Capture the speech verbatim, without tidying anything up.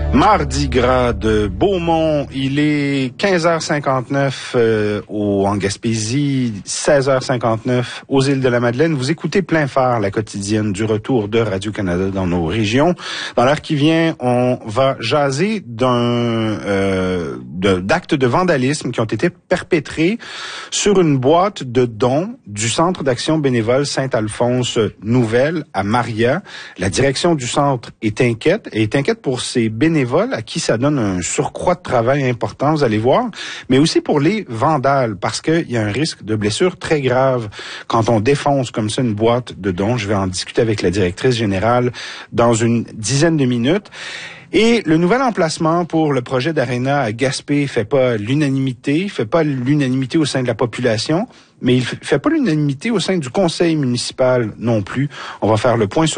Mardi gras de Beaumont, il est quinze heures cinquante-neuf euh, au, en Gaspésie, seize heures cinquante-neuf aux îles de la Madeleine. Vous écoutez Plein Phare, la quotidienne du retour de Radio-Canada dans nos régions. Dans l'heure qui vient, on va jaser d'un euh, de, d'actes de vandalisme qui ont été perpétrés sur une boîte de dons du Centre d'action bénévole Saint-Alphonse Nouvelle à Maria. La direction du centre est inquiète et est inquiète pour ses bénévoles à qui ça donne un surcroît de travail important, vous allez voir, mais aussi pour les vandales, parce qu'il y a un risque de blessure très grave quand on défonce comme ça une boîte de dons. Je vais en discuter avec la directrice générale dans une dizaine de minutes. Et le nouvel emplacement pour le projet d'Arena à Gaspé fait pas l'unanimité, fait pas l'unanimité au sein de la population, mais il fait pas l'unanimité au sein du conseil municipal non plus. On va faire le point sur